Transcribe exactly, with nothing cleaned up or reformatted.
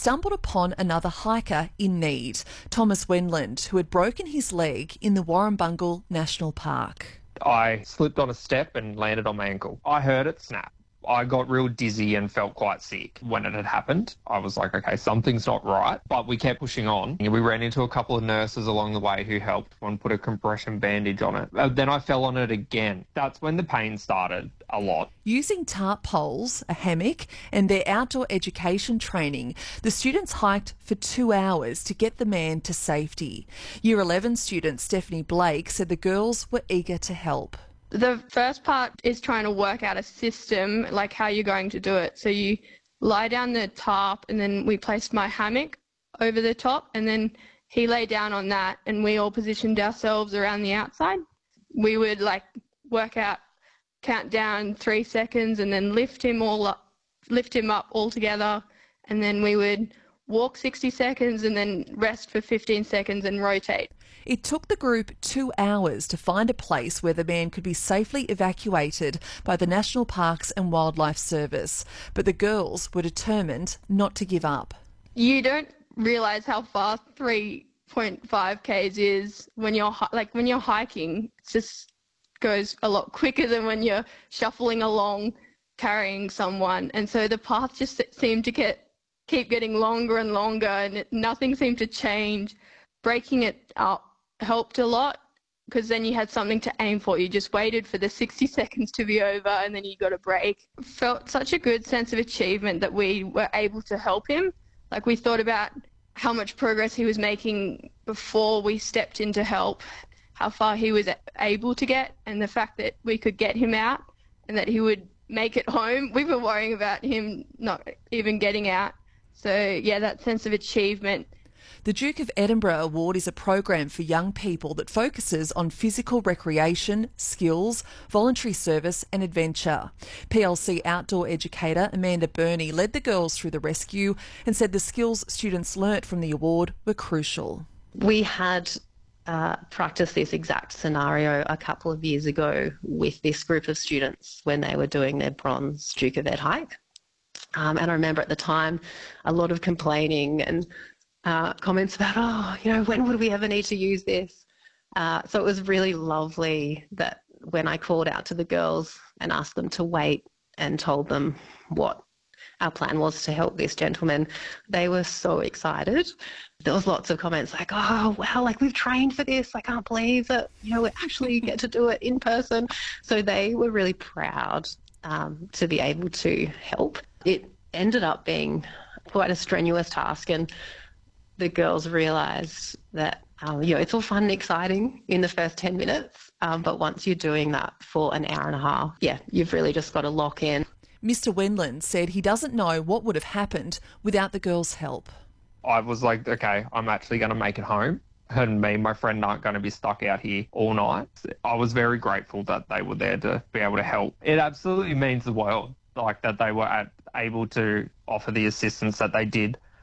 stumbled upon another hiker in need, Thomas Wendland, who had broken his leg in the Warrumbungle National Park. I slipped on a step and landed on my ankle. I heard it snap. I got real dizzy and felt quite sick when it had happened. I was like, okay, something's not right, but we kept pushing on. We ran into a couple of nurses along the way who helped. One put a compression bandage on it. Uh, then I fell on it again. That's when the pain started a lot. Using tarp poles, a hammock and their outdoor education training, the students hiked for two hours to get the man to safety. Year eleven student Stephanie Blake said the girls were eager to help. The first part is trying to work out a system, like how you're going to do it. So you lie down the tarp and then we placed my hammock over the top and then he lay down on that and we all positioned ourselves around the outside. We would like work out, count down three seconds and then lift him all up, lift him up all together, and then we would walk sixty seconds and then rest for fifteen seconds and rotate. It took the group two hours to find a place where the man could be safely evacuated by the National Parks and Wildlife Service, but the girls were determined not to give up. You don't realise how far three point five kays is when you're like when you're hiking. It just goes a lot quicker than when you're shuffling along carrying someone, and so the path just seemed to get keep getting longer and longer, and it, nothing seemed to change. Breaking it up helped a lot because then you had something to aim for. You just waited for the sixty seconds to be over and then you got a break. Felt such a good sense of achievement that we were able to help him. Like, we thought about how much progress he was making before we stepped in to help, how far he was able to get, and the fact that we could get him out and that he would make it home. We were worrying about him not even getting out. So yeah, that sense of achievement. The Duke of Edinburgh Award is a program for young people that focuses on physical recreation, skills, voluntary service and adventure. P L C outdoor educator Amanda Burney led the girls through the rescue and said the skills students learnt from the award were crucial. We had uh, practiced this exact scenario a couple of years ago with this group of students when they were doing their bronze Duke of Ed hike. Um, and I remember at the time a lot of complaining and Uh, comments about, oh, you know, when would we ever need to use this? Uh, so it was really lovely that when I called out to the girls and asked them to wait and told them what our plan was to help this gentleman, they were so excited. There was lots of comments like, oh, wow, like we've trained for this. I can't believe that, you know, we actually get to do it in person. So they were really proud um, to be able to help. It ended up being quite a strenuous task, and the girls realised that, um, you know, it's all fun and exciting in the first ten minutes, um, but once you're doing that for an hour and a half, yeah, you've really just got to lock in. Mister Wendland said he doesn't know what would have happened without the girls' help. I was like, okay, I'm actually going to make it home. And me and my friend aren't going to be stuck out here all night. I was very grateful that they were there to be able to help. It absolutely means the world, like that they were at, able to offer the assistance that they did.